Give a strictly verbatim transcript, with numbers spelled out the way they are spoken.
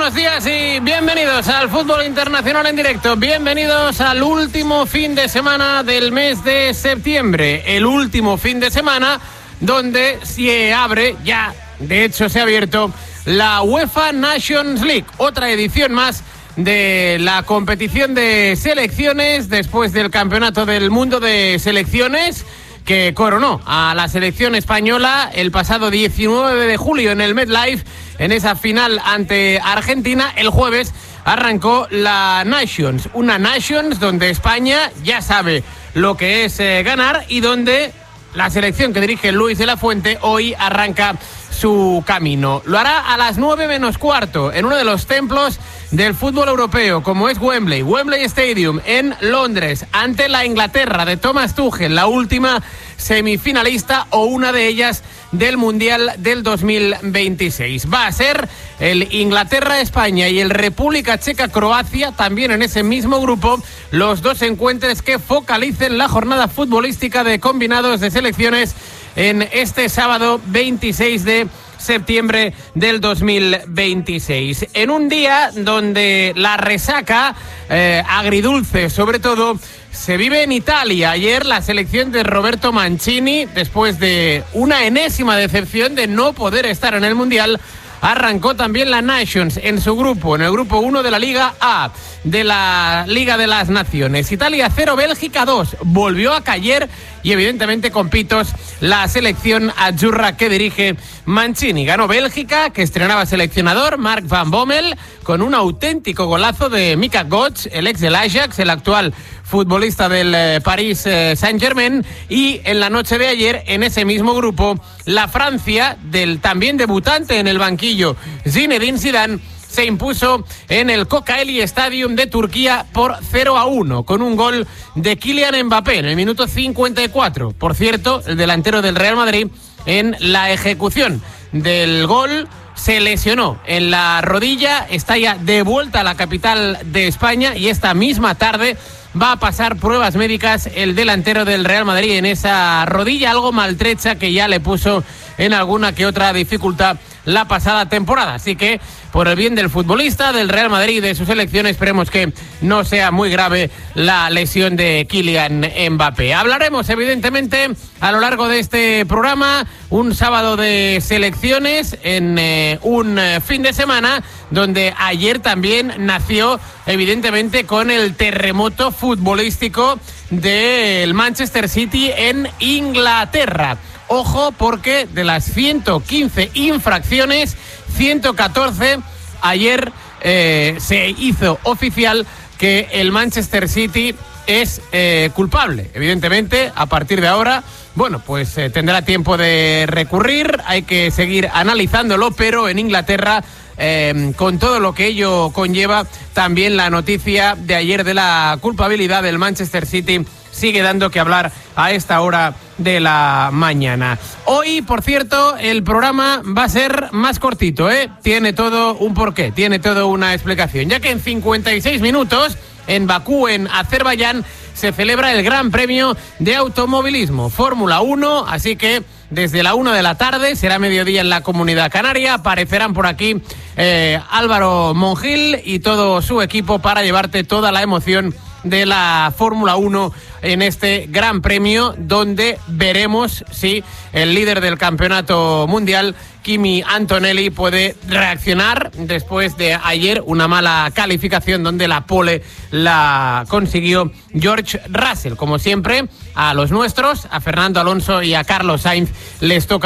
buenos días y bienvenidos al Fútbol Internacional en directo. Bienvenidos al último fin de semana del mes de septiembre. El último fin de semana donde se abre, ya de hecho se ha abierto, la UEFA Nations League. Otra edición más de la competición de selecciones después del Campeonato del Mundo de Selecciones, que coronó a la selección española el pasado diecinueve de julio en el MetLife, en esa final ante Argentina. El jueves arrancó la Nations, una Nations donde España ya sabe lo que es eh, ganar y donde la selección que dirige Luis de la Fuente hoy arranca su camino. Lo hará a las nueve menos cuarto en uno de los templos del fútbol europeo, como es Wembley, Wembley Stadium en Londres, ante la Inglaterra de Thomas Tuchel, la última semifinalista o una de ellas del Mundial del dos mil veintiséis. Va a ser el Inglaterra-España y el República Checa-Croacia, también en ese mismo grupo, los dos encuentros que focalicen la jornada futbolística de combinados de selecciones en este sábado veintiséis de septiembre del dos mil veintiséis. En un día donde la resaca eh, agridulce, sobre todo, se vive en Italia. Ayer la selección de Roberto Mancini, después de una enésima decepción de no poder estar en el Mundial, arrancó también la Nations en su grupo, en el grupo uno de la Liga A, de la Liga de las Naciones. Italia cero, Bélgica dos. Volvió a caer y evidentemente con pitos la selección azzurra que dirige Mancini. Ganó Bélgica, que estrenaba seleccionador, Mark Van Bommel, con un auténtico golazo de Mika Götze, el ex del Ajax, el actual futbolista del eh, Paris eh, Saint-Germain. Y en la noche de ayer, en ese mismo grupo, la Francia, del también debutante en el banquillo Zinedine Zidane, se impuso en el Kocaeli Stadium de Turquía por cero a uno, con un gol de Kylian Mbappé en el minuto cincuenta y cuatro. Por cierto, el delantero del Real Madrid, en la ejecución del gol, se lesionó en la rodilla, está ya de vuelta a la capital de España y esta misma tarde va a pasar pruebas médicas el delantero del Real Madrid en esa rodilla, algo maltrecha que ya le puso en alguna que otra dificultad la pasada temporada. Así que, por el bien del futbolista, del Real Madrid y de su selección, esperemos que no sea muy grave la lesión de Kylian Mbappé. Hablaremos, evidentemente, a lo largo de este programa, un sábado de selecciones en eh, un eh, fin de semana donde ayer también nació, evidentemente, con el terremoto futbolístico del Manchester City en Inglaterra. Ojo, porque de las ciento quince infracciones, ciento catorce ayer eh, se hizo oficial que el Manchester City es eh, culpable. Evidentemente, a partir de ahora, bueno, pues eh, tendrá tiempo de recurrir, hay que seguir analizándolo, pero en Inglaterra, eh, con todo lo que ello conlleva, también la noticia de ayer de la culpabilidad del Manchester City sigue dando que hablar a esta hora de la mañana. Hoy, por cierto, el programa va a ser más cortito, ¿eh? Tiene todo un porqué, tiene todo una explicación, ya que en cincuenta y seis minutos, en Bakú, en Azerbaiyán, se celebra el Gran Premio de Automovilismo, Fórmula uno, así que desde la una de la tarde, será mediodía en la Comunidad Canaria, aparecerán por aquí eh, Álvaro Mongil y todo su equipo para llevarte toda la emoción de la Fórmula uno en este Gran Premio, donde veremos si el líder del campeonato mundial, Kimi Antonelli, puede reaccionar después de ayer una mala calificación donde la pole la consiguió George Russell. Como siempre, a los nuestros, a Fernando Alonso y a Carlos Sainz, les toca